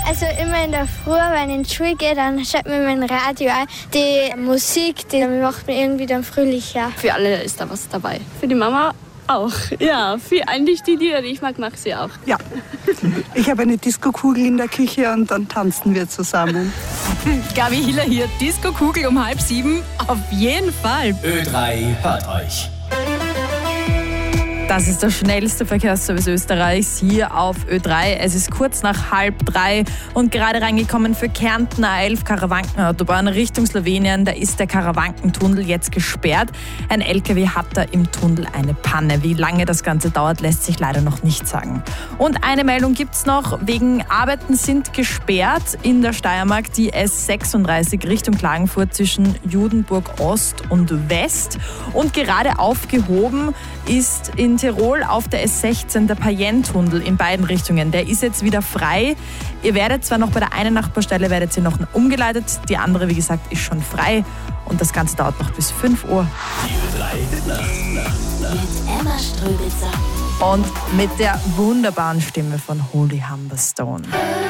Also immer in der Früh, wenn ich in die Schule gehe, dann schaut mir mein Radio an. Die Musik, die macht mich irgendwie dann fröhlicher. Für alle ist da was dabei. Für die Mama auch. Ja, für eigentlich die Lieder, die ich mag sie auch. Ja, ich habe eine Diskokugel in der Küche und dann tanzen wir zusammen. Gabi Hiller hier, Diskokugel um 6:30. Auf jeden Fall. Ö3 hört euch. Das ist der schnellste Verkehrsservice Österreichs hier auf Ö3. Es ist kurz nach 2:30 und gerade reingekommen für Kärnten A11 Karawankenautobahn Richtung Slowenien. Da ist der Karawankentunnel jetzt gesperrt. Ein LKW hat da im Tunnel eine Panne. Wie lange das Ganze dauert, lässt sich leider noch nicht sagen. Und eine Meldung gibt's noch. Wegen Arbeiten sind gesperrt in der Steiermark die S36 Richtung Klagenfurt zwischen Judenburg Ost und West. Und gerade aufgehoben ist in Tirol auf der S16 der Payenne-Tunnel in beiden Richtungen. Der ist jetzt wieder frei. Ihr werdet zwar noch bei der einen Nachbarstelle werdet ihr noch umgeleitet, die andere, wie gesagt, ist schon frei. Und das Ganze dauert noch bis 5 Uhr. Die Ö3 Mit Emma Ströbitzer. Und mit der wunderbaren Stimme von Holy Humberstone.